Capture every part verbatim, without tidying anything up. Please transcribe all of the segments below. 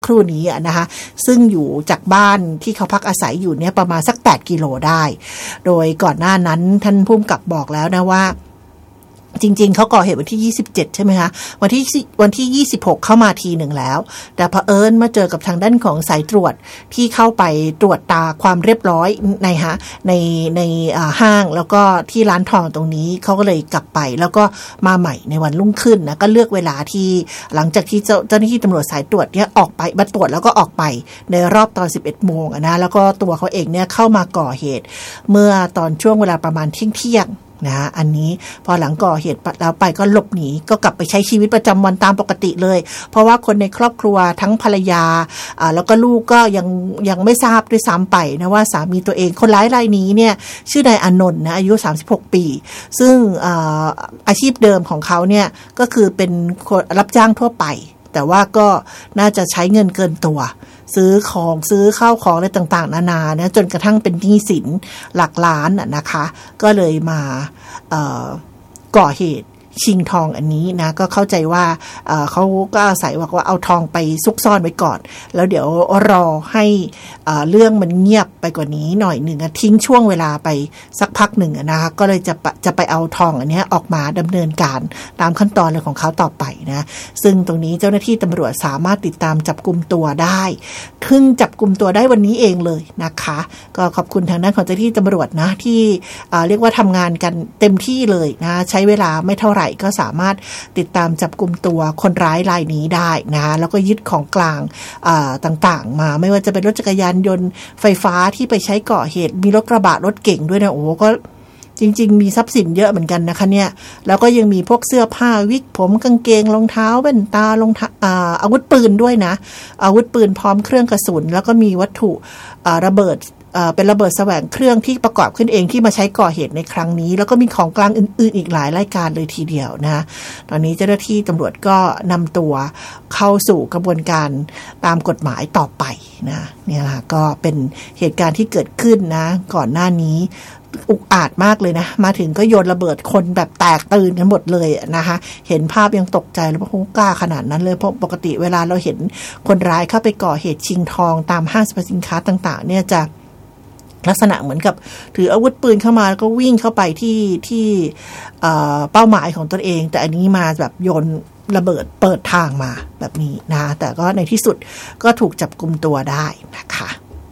ครู่นี้นะคะซึ่งอยู่จากบ้านที่เขาพักอาศัยอยู่เนี่ยประมาณสักแปดกิโลได้โดยก่อนหน้านั้นท่านผู้กำกับบอกแล้วนะว่าจริงๆเขาก่อเหตุวันที่ยี่สิบเจ็ดใช่ไหมคะวันที่วันที่ยี่สิบหกเข้ามาทีหนึ่งแล้วแต่เผอิญมาเจอกับทางด้านของสายตรวจที่เข้าไปตรวจตาความเรียบร้อยในฮะในในห้างแล้วก็ที่ร้านทองตรงนี้เขาก็เลยกลับไปแล้วก็มาใหม่ในวันรุ่งขึ้นนะก็เลือกเวลาที่หลังจากที่เจ้าเจ้าหน้าที่ตำรวจสายตรวจเนี่ยออกไปมาตรวจแล้วก็ออกไปในรอบตอนสิบเอ็ดโมงนะแล้วก็ตัวเขาเองเนี่ยเข้ามาก่อเหตุเมื่อตอนช่วงเวลาประมาณเที่ยงนะอันนี้พอหลังก่อเหตุแล้วไปก็หลบหนีก็กลับไปใช้ชีวิตประจำวันตามปกติเลยเพราะว่าคนในครอบครัวทั้งภรรยาอ่าแล้วก็ลูกก็ยังยังไม่ทราบด้วยซ้ำไปนะว่าสามีตัวเองคนร้ายรายนี้เนี่ยชื่อนายอานนท์นะอายุสามสิบหกปีซึ่งอ่าอาชีพเดิมของเขาเนี่ยก็คือเป็นรับจ้างทั่วไปแต่ว่าก็น่าจะใช้เงินเกินตัวซื้อของซื้อข้าวของอะไรต่างๆนานานะจนกระทั่งเป็นหนี้สินหลักล้านนะคะก็เลยมาเอ่อก่อเหตุชิงทองอันนี้นะก็เข้าใจว่า เอ่อ เขาก็อาศัยว่าเอาทองไปซุกซ่อนไว้ก่อนแล้วเดี๋ยวรอให้เอ่อเรื่องมันเงียบไปกว่านี้หน่อยหนึ่งทิ้งช่วงเวลาไปสักพักหนึ่งนะคะก็เลยจะจะไปเอาทองอันนี้ออกมาดำเนินการตามขั้นตอนเลยของเขาต่อไปนะซึ่งตรงนี้เจ้าหน้าที่ตำรวจสามารถติดตามจับกุมตัวได้เพิ่งจับกุมตัวได้วันนี้เองเลยนะคะก็ขอบคุณทางด้านของเจ้าหน้าที่ตำรวจนะที่เอ่อเรียกว่าทำงานกันเต็มที่เลยนะใช้เวลาไม่เท่าไหร่ก็สามารถติดตามจับกุมตัวคนร้ายรายนี้ได้นะแล้วก็ยึดของกลางต่างๆมาไม่ว่าจะเป็นรถจักรยานยนต์ไฟฟ้าที่ไปใช้ก่อเหตุมีรถกระบะรถเก่งด้วยนะโอ้ก็จริงๆมีทรัพย์สินเยอะเหมือนกันนะคะเนี่ยแล้วก็ยังมีพวกเสื้อผ้าวิกผมกางเกงรองเท้าแว่นตารองเท้าอ่าอาวุธปืนด้วยนะอาวุธปืนพร้อมเครื่องกระสุนแล้วก็มีวัตถุระเบิดเป็นระเบิดแสวงเครื่องที่ประกอบขึ้นเองที่มาใช้ก่อเหตุในครั้งนี้แล้วก็มีของกลางอื่นๆอีกหลายรายการเลยทีเดียวนะตอนนี้เจ้าหน้าที่ตำรวจก็นำตัวเข้าสู่กระบวนการตามกฎหมายต่อไปนะเนี่ยนะก็เป็นเหตุการณ์ที่เกิดขึ้นนะก่อนหน้านี้อุกอาจมากเลยนะมาถึงก็โยนระเบิดคนแบบแตกตื่นกันหมดเลยนะคะเห็นภาพยังตกใจแล้วว่าโอ้กล้าขนาดนั้นเลยเพราะปกติเวลาเราเห็นคนร้ายเข้าไปก่อเหตุชิงทองตามห้างสรรพสินค้าต่างๆเนี่ยจะลักษณะเหมือนกับถืออาวุธปืนเข้ามาแล้วก็วิ่งเข้าไปที่ที่เป้าหมายของตนเองแต่อันนี้มาแบบโยนระเบิดเปิดทางมาแบบนี้นะแต่ก็ในที่สุดก็ถูกจับกุมตัวได้นะคะ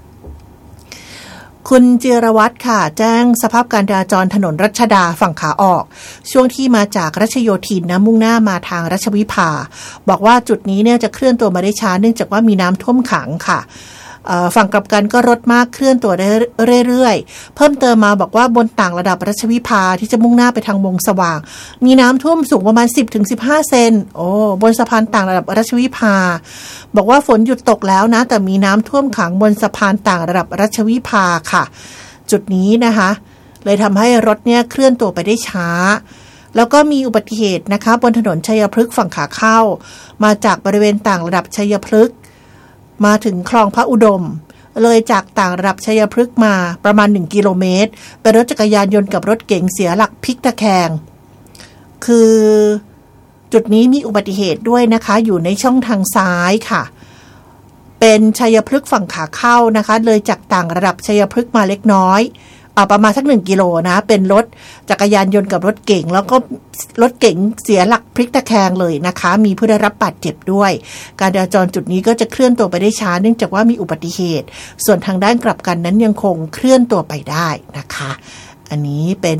คุณจิรวัตรค่ะแจ้งสภาพการจราจรถนนรัชดาฝั่งขาออกช่วงที่มาจากรัชโยธินนะมุ่งหน้ามาทางรัชวิภาบอกว่าจุดนี้เนี่ยจะเคลื่อนตัวมาได้ช้าเนื่องจากว่ามีน้ำท่วมขังค่ะฝั่งกลับกันก็รถมากเคลื่อนตัวได้เรื่อยๆเพิ่มเติมมาบอกว่าบนต่างระดับรัชวิภาที่จะมุ่งหน้าไปทางวงสว่างมีน้ำท่วมสูงประมาณ สิบถึงสิบห้า เซนโอ้บนสะพานต่างระดับรัชวิภาบอกว่าฝนหยุดตกแล้วนะแต่มีน้ำท่วมขังบนสะพานต่างระดับรัชวิภาค่ะจุดนี้นะคะเลยทำให้รถเนี่ยเคลื่อนตัวไปได้ช้าแล้วก็มีอุบัติเหตุนะคะบนถนนชัยพฤกษ์ฝั่งขาเข้ามาจากบริเวณต่างระดับชัยพฤกษ์มาถึงคลองพระอุดมเลยจากต่างระดับชัยพฤกษ์มาประมาณหนึ่งกิโลเมตรเป็นรถจักรยานยนต์กับรถเก๋งเสียหลักพลิกตะแคงคือจุดนี้มีอุบัติเหตุด้วยนะคะอยู่ในช่องทางซ้ายค่ะเป็นชัยพฤกษ์ฝั่งขาเข้านะคะเลยจากต่างระดับชัยพฤกษ์มาเล็กน้อยเอาประมาณสักหนึ่งกิโลนะเป็นรถจักรยานยนต์กับรถเก๋งแล้วก็รถเก๋งเสียหลักพลิกตะแคงเลยนะคะมีผู้ได้รับบาดเจ็บด้วยการจราจรจุดนี้ก็จะเคลื่อนตัวไปได้ช้าเนื่องจากว่ามีอุบัติเหตุส่วนทางด้านกลับกันนั้นยังคงเคลื่อนตัวไปได้นะคะอันนี้เป็น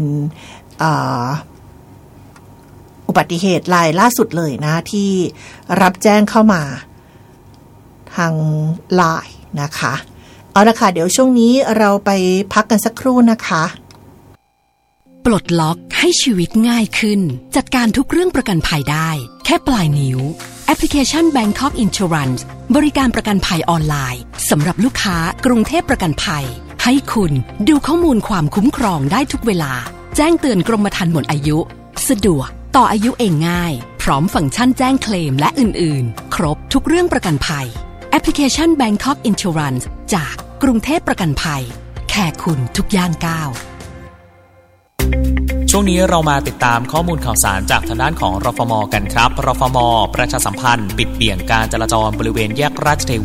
อุบัติเหตุรายล่าสุดเลยนะที่รับแจ้งเข้ามาทางไลน์นะคะเอาละค่ะเดี๋ยวช่วงนี้เราไปพักกันสักครู่นะคะปลดล็อกให้ชีวิตง่ายขึ้นจัดการทุกเรื่องประกันภัยได้แค่ปลายนิ้วแอปพลิเคชัน Bangkok Insurance บริการประกันภัยออนไลน์สำหรับลูกค้ากรุงเทพประกันภัยให้คุณดูข้อมูลความคุ้มครองได้ทุกเวลาแจ้งเตือนกรมธรรม์หมดอายุสะดวกต่ออายุเองง่ายพร้อมฟังก์ชันแจ้งเคลมและอื่นๆครบทุกเรื่องประกันภัยแอปพลิเคชัน Bangkok Insurance จากกรุงเทพประกันภัยแค่คุณทุกย่างก้าวช่วงนี้เรามาติดตามข้อมูลข่าวสารจากทางด้านของรฟม.กันครับรฟม.ประชาสัมพันธ์ปิดเบี่ยงการจราจรบริเวณแยกราชเทวี